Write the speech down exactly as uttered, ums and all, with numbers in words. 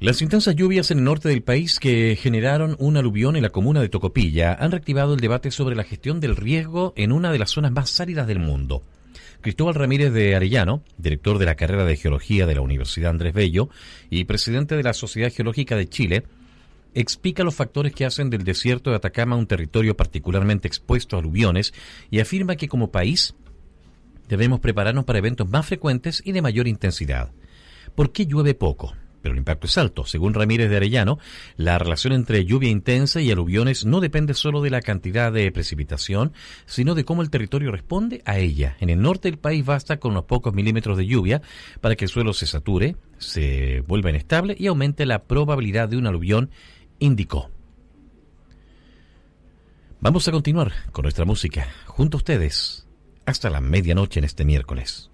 Las intensas lluvias en el norte del país que generaron un aluvión en la comuna de Tocopilla han reactivado el debate sobre la gestión del riesgo en una de las zonas más áridas del mundo. Cristóbal Ramírez de Arellano, director de la carrera de Geología de la Universidad Andrés Bello y presidente de la Sociedad Geológica de Chile, explica los factores que hacen del desierto de Atacama un territorio particularmente expuesto a aluviones y afirma que como país debemos prepararnos para eventos más frecuentes y de mayor intensidad. ¿Por qué llueve poco? Pero el impacto es alto. Según Ramírez de Arellano, la relación entre lluvia intensa y aluviones no depende solo de la cantidad de precipitación, sino de cómo el territorio responde a ella. En el norte del país basta con unos pocos milímetros de lluvia para que el suelo se sature, se vuelva inestable y aumente la probabilidad de un aluvión, indicó. Vamos a continuar con nuestra música junto a ustedes hasta la medianoche en este miércoles.